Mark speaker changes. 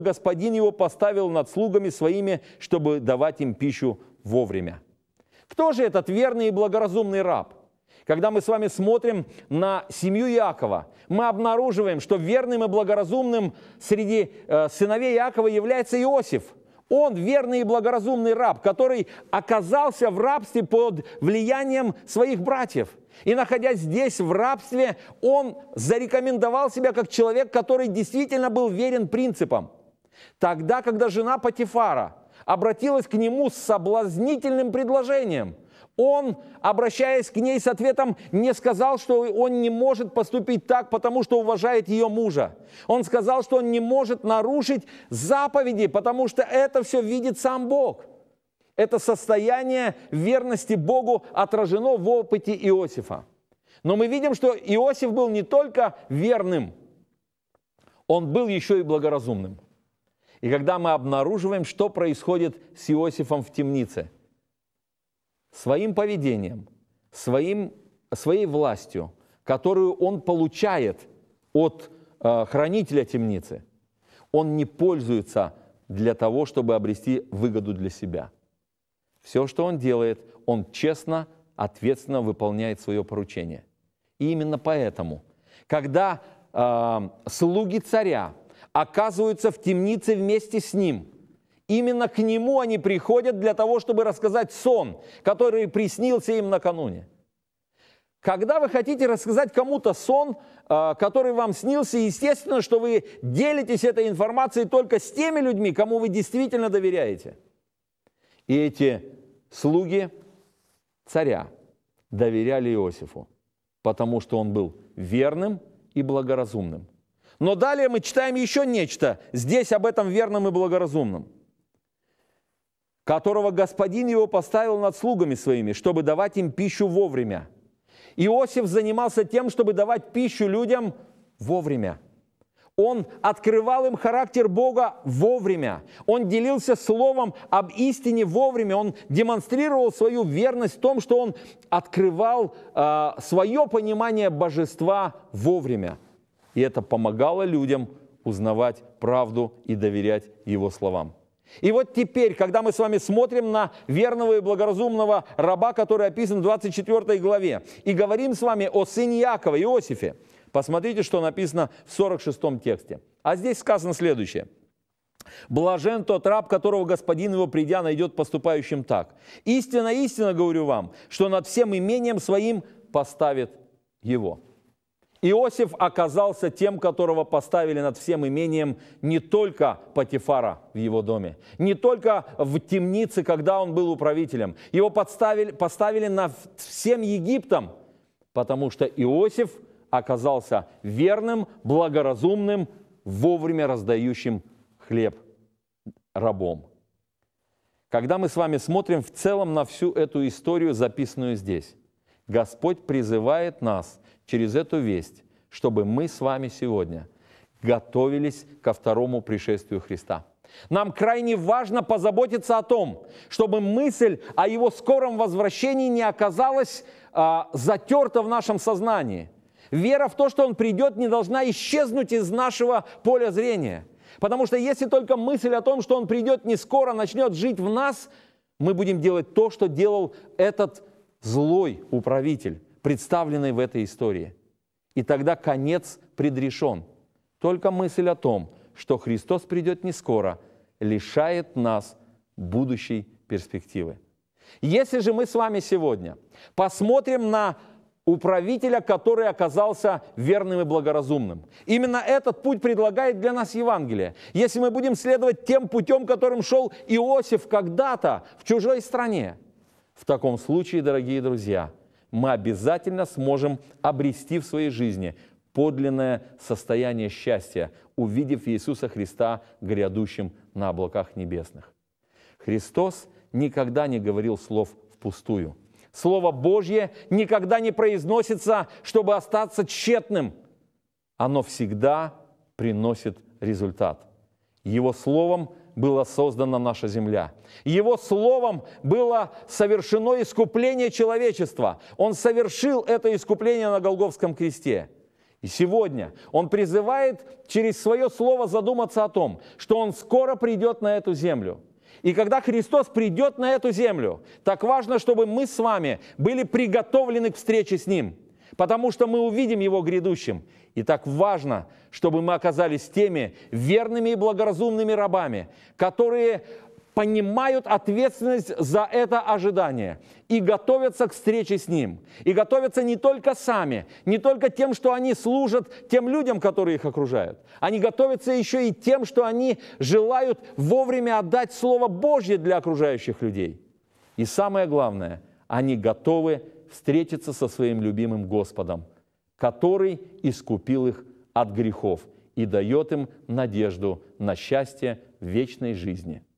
Speaker 1: Господин его поставил над слугами своими, чтобы давать им пищу вовремя. Кто же этот верный и благоразумный раб? Когда мы с вами смотрим на семью Иакова, мы обнаруживаем, что верным и благоразумным среди сыновей Иакова является Иосиф. Он верный и благоразумный раб, который оказался в рабстве под влиянием своих братьев. И находясь здесь в рабстве, он зарекомендовал себя как человек, который действительно был верен принципам. Тогда, когда жена Потифара обратилась к нему с соблазнительным предложением, он, обращаясь к ней с ответом, не сказал, что он не может поступить так, потому что уважает ее мужа. Он сказал, что он не может нарушить заповеди, потому что это все видит сам Бог. Это состояние верности Богу отражено в опыте Иосифа. Но мы видим, что Иосиф был не только верным, он был еще и благоразумным. И когда мы обнаруживаем, что происходит с Иосифом в темнице, своим поведением, своей властью, которую он получает от хранителя темницы, он не пользуется для того, чтобы обрести выгоду для себя. Все, что он делает, он честно, ответственно выполняет свое поручение. И именно поэтому, когда слуги царя оказываются в темнице вместе с ним, именно к нему они приходят для того, чтобы рассказать сон, который приснился им накануне. Когда вы хотите рассказать кому-то сон, который вам снился, естественно, что вы делитесь этой информацией только с теми людьми, кому вы действительно доверяете. И эти слуги царя доверяли Иосифу, потому что он был верным и благоразумным. Но далее мы читаем еще нечто здесь об этом верном и благоразумном, которого господин его поставил над слугами своими, чтобы давать им пищу вовремя. Иосиф занимался тем, чтобы давать пищу людям вовремя. Он открывал им характер Бога вовремя. Он делился словом об истине вовремя. Он демонстрировал свою верность в том, что он открывал свое понимание божества вовремя. И это помогало людям узнавать правду и доверять его словам. И вот теперь, когда мы с вами смотрим на верного и благоразумного раба, который описан в 24 главе, и говорим с вами о сыне Иакова, Иосифе, посмотрите, что написано в 46 тексте. А здесь сказано следующее. «Блажен тот раб, которого господин его, придя, найдет поступающим так. Истинно, истинно говорю вам, что над всем имением своим поставит его». Иосиф оказался тем, которого поставили над всем имением не только Потифара в его доме, не только в темнице, когда он был управителем. Его поставили над всем Египтом, потому что Иосиф оказался верным, благоразумным, вовремя раздающим хлеб рабом. Когда мы с вами смотрим в целом на всю эту историю, записанную здесь, Господь призывает нас через эту весть, чтобы мы с вами сегодня готовились ко второму пришествию Христа. Нам крайне важно позаботиться о том, чтобы мысль о Его скором возвращении не оказалась затерта в нашем сознании. Вера в то, что Он придет, не должна исчезнуть из нашего поля зрения. Потому что если только мысль о том, что Он придет не скоро, начнет жить в нас, мы будем делать то, что делал этот злой управитель, представленный в этой истории. И тогда конец предрешен. Только мысль о том, что Христос придет не скоро, лишает нас будущей перспективы. Если же мы с вами сегодня посмотрим на управителя, который оказался верным и благоразумным, именно этот путь предлагает для нас Евангелие. Если мы будем следовать тем путем, которым шел Иосиф когда-то в чужой стране, в таком случае, дорогие друзья, мы обязательно сможем обрести в своей жизни подлинное состояние счастья, увидев Иисуса Христа грядущим на облаках небесных. Христос никогда не говорил слов впустую. Слово Божье никогда не произносится, чтобы остаться тщетным. Оно всегда приносит результат. Его словом была создана наша земля. Его словом было совершено искупление человечества. Он совершил это искупление на Голгофском кресте. И сегодня Он призывает через свое слово задуматься о том, что Он скоро придет на эту землю. И когда Христос придет на эту землю, так важно, чтобы мы с вами были приготовлены к встрече с Ним, потому что мы увидим Его грядущим. И так важно, чтобы мы оказались теми верными и благоразумными рабами, которые понимают ответственность за это ожидание и готовятся к встрече с Ним. И готовятся не только сами, не только тем, что они служат тем людям, которые их окружают. Они готовятся еще и тем, что они желают вовремя отдать Слово Божье для окружающих людей. И самое главное, они готовы встретиться со своим любимым Господом, который искупил их от грехов и дает им надежду на счастье в вечной жизни.